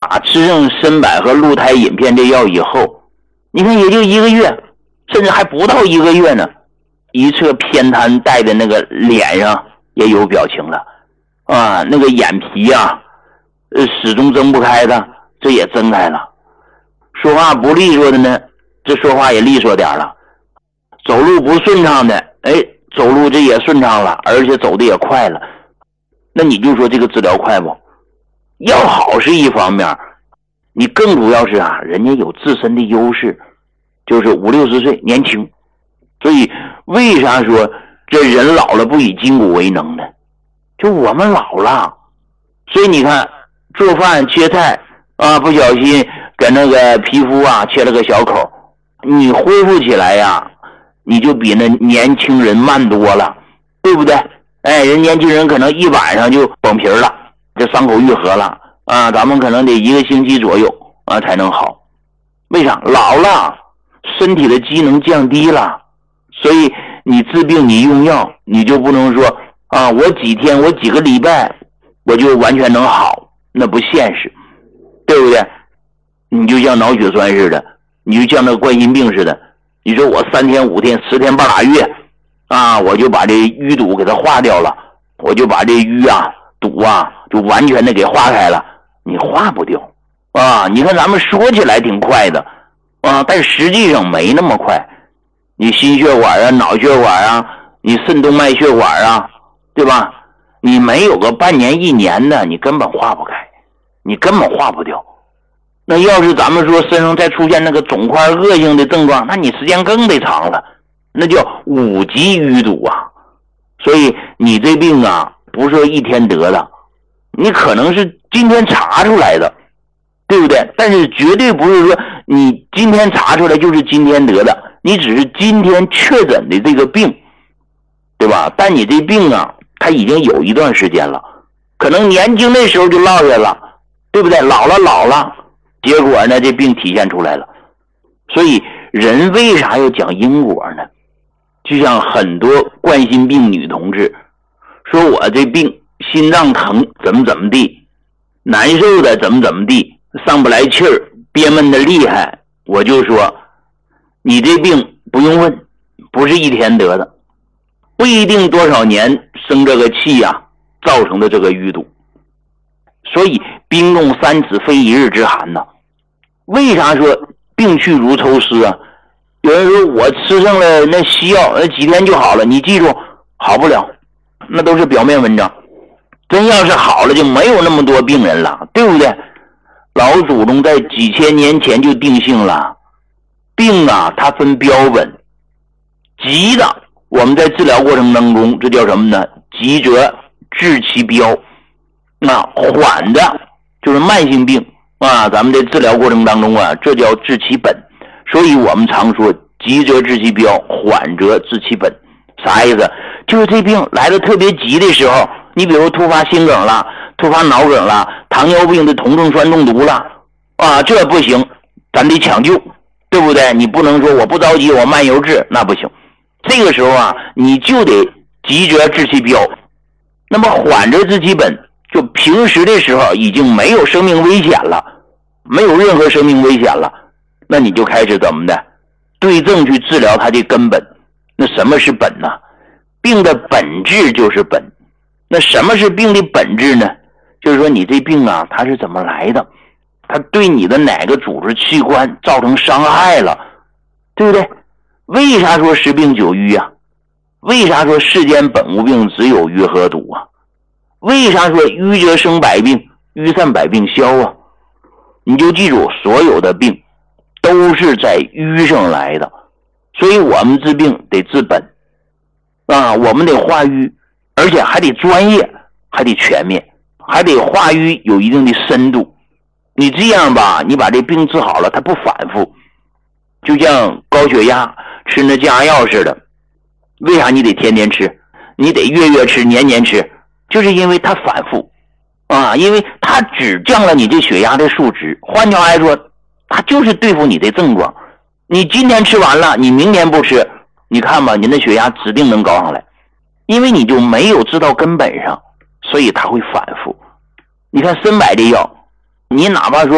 吃上参柏和鹿胎饮片这药以后，你看也就1个月，甚至还不到1个月呢，一侧偏瘫带的那个脸上也有表情了啊，那个眼皮啊始终睁不开的，这也睁开了。说话不利索的呢，这说话也利索点了。走路不顺畅的，走路这也顺畅了，而且走的也快了。那你就说这个治疗快不？药好是一方面，你更主要是人家有自身的优势，就是50-60岁年轻。所以为啥说这人老了不以筋骨为能呢？就我们老了，所以你看做饭切菜不小心给那个皮肤切了个小口，你恢复起来你就比那年轻人慢多了，对不对？人年轻人可能一晚上就崩皮了，这伤口愈合了咱们可能得1个星期左右才能好。为啥？老了，身体的机能降低了，所以你治病你用药，你就不能说我几天我几个礼拜我就完全能好，那不现实，对不对？你就像脑血栓似的，你就像那冠心病似的，你说我3天5天10天半拉月我就把这淤堵给它化掉了，我就把这淤堵就完全的给化开了，你化不掉你看咱们说起来挺快的但实际上没那么快。你心血管脑血管你肾动脉血管对吧？你没有个半年1年的，你根本化不开，你根本化不掉。那要是咱们说身上再出现那个肿块恶性的症状，那你时间更得长了，那叫5级淤堵所以你这病不是说一天得的，你可能是今天查出来的，对不对？但是绝对不是说你今天查出来就是今天得的，你只是今天确诊的这个病，对吧？但你这病它已经有一段时间了，可能年轻的时候就落下了，对不对？老了，结果呢这病体现出来了。所以人为啥要讲因果呢？就像很多冠心病女同志说，我这病心脏疼怎么地，难受的怎么地，上不来气儿，憋闷的厉害，我就说你这病不用问，不是一天得的，不一定多少年生这个气造成的这个淤堵。所以冰冻3尺非一日之寒为啥说病去如抽丝有人说我吃上了那西药那几天就好了，你记住好不了，那都是表面文章。真要是好了就没有那么多病人了，对不对？老祖宗在几千年前就定性了，病它分标本，急的我们在治疗过程当中这叫什么呢？急则治其标。缓的就是慢性病咱们在治疗过程当中这叫治其本。所以我们常说急则治其标，缓则治其本。啥意思？就是这病来的特别急的时候，你比如突发心梗了，突发脑梗了，糖尿病的酮症酸中毒了这不行，咱得抢救，对不对？你不能说我不着急我慢悠治，那不行。这个时候你就得急则治其标。那么缓则治其本，就平时的时候已经没有生命危险了，没有任何生命危险了，那你就开始怎么的对症去治疗它的根本。那什么是本呢？病的本质就是本。那什么是病的本质呢？就是说你这病它是怎么来的，它对你的哪个组织器官造成伤害了，对不对？为啥说十病九瘀为啥说世间本无病，只有瘀和堵为啥说瘀则生百病，瘀散百病消你就记住，所有的病都是在瘀上来的。所以我们治病得治本我们得化瘀，而且还得专业，还得全面，还得化瘀有一定的深度。你这样你把这病治好了，它不反复。就像高血压吃那降压药似的，为啥你得天天吃，你得月月吃，年年吃？就是因为它反复因为它只降了你这血压的数值，换句话来说，它就是对付你的症状。你今天吃完了，你明天不吃，你看吧，你的血压指定能高上来，因为你就没有治到根本上，所以它会反复。你看参柏的药，你哪怕说